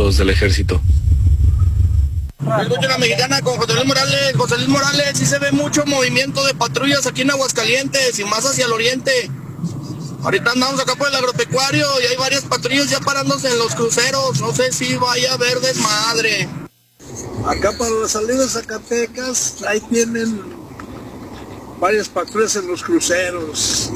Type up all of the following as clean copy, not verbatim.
los del ejército. Escucho la mexicana con José Luis Morales. José Luis Morales, sí se ve mucho movimiento de patrullas aquí en Aguascalientes y más hacia el oriente. Ahorita andamos acá por el agropecuario y hay varias patrullas ya parándose en los cruceros. No sé si vaya a haber desmadre. Acá para la salida de Zacatecas, ahí tienen varias patrullas en los cruceros.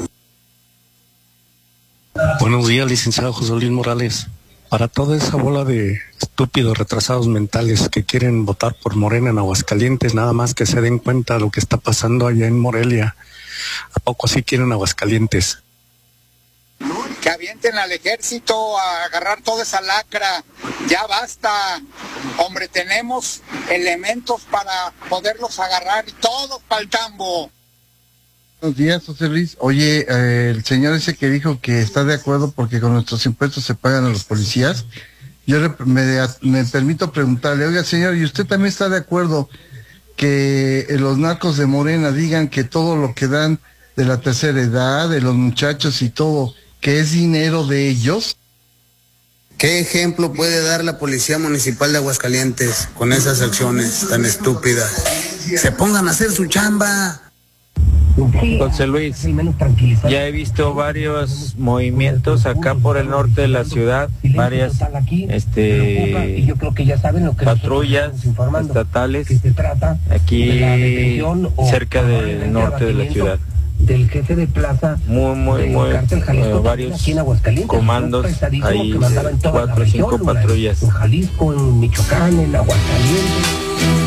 Buenos días, licenciado José Luis Morales. Para toda esa bola de estúpidos retrasados mentales que quieren votar por Morena en Aguascalientes, nada más que se den cuenta de lo que está pasando allá en Morelia. ¿A poco así quieren Aguascalientes? Que avienten al ejército a agarrar toda esa lacra. Ya basta. Hombre, tenemos elementos para poderlos agarrar y todos para el tambo. Buenos días, José Luis. Oye, el señor ese que dijo que está de acuerdo porque con nuestros impuestos se pagan a los policías, yo me permito preguntarle, oiga señor, ¿y usted también está de acuerdo que los narcos de Morena digan que todo lo que dan de la tercera edad, de los muchachos y todo, que es dinero de ellos? ¿Qué ejemplo puede dar la Policía Municipal de Aguascalientes con esas acciones tan estúpidas? Se pongan a hacer su chamba. José Luis, ya he visto varios movimientos acá por el norte de la ciudad, varias patrullas estatales aquí cerca del norte de la ciudad. Del jefe de plaza muy varios comandos ahí, 4 o 5 patrullas en Jalisco, en Michoacán, en Aguascalientes.